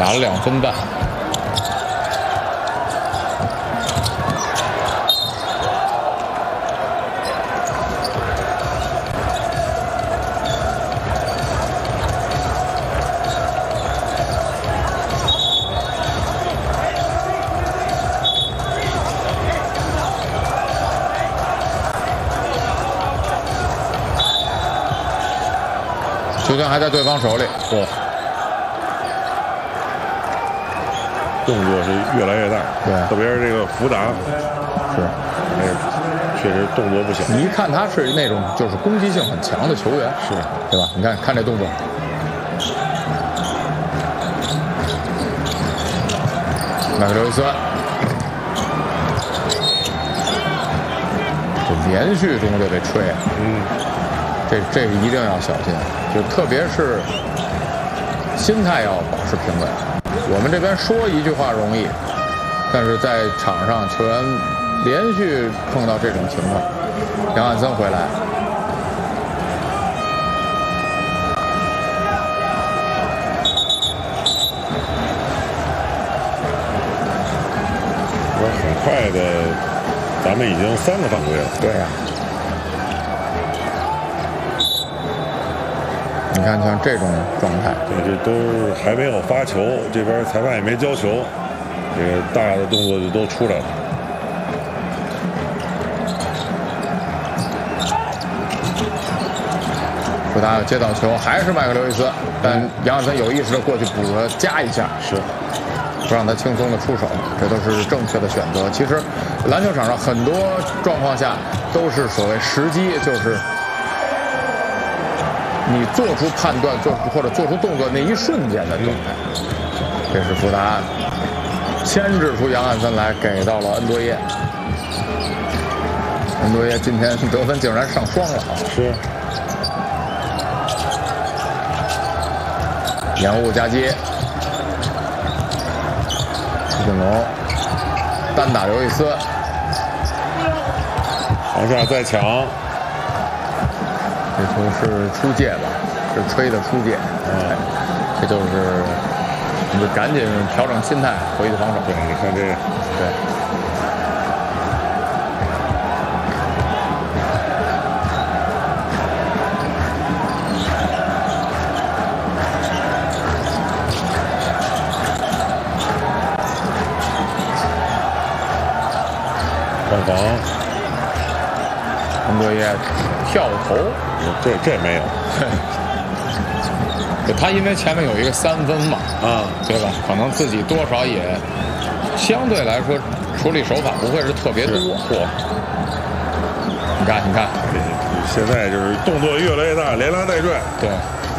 打了2分半。球权还在对方手里， 哇，动作是越来越大， 对， 特别是这个福达， 是， 确实动作不小。 你一看他是那种就是攻击性很强的球员， 是， 对吧？你看这动作，麦克刘易斯，这连续中就被吹，这一定要小心，就特别是心态要保持平稳。我们这边说一句话容易，但是在场上球员连续碰到这种情况，杨汉森回来， 很快的，咱们已经3个犯规了。 对呀。你看，像这种状态， 这都还没有发球，这边裁判也没交球，这个大的动作就都出来了。 福达要接到球，还是麦克刘易斯，但杨汉森有意识的过去补了加一下， 是不让他轻松的出手，这都是正确的选择。其实，篮球场上很多状况下都是所谓时机，就是你做出判断，或者做出动作那一瞬间的状态。这是福达牵制出杨汉森来，给到了恩多耶。恩多耶今天得分竟然上双了啊！ 是。 延误夹击，徐景龙单打刘易斯， 往下再抢。 这球是出界吧？是吹的出界。这就是你就赶紧调整心态，回去防守。 对，你看这， 对。 换防， 恩多耶跳投， 这没有。 他因为前面有一个3分嘛，对吧？可能自己多少也相对来说处理手法不会是特别多。你看， 现在就是动作越来越大，连拉带拽。 对。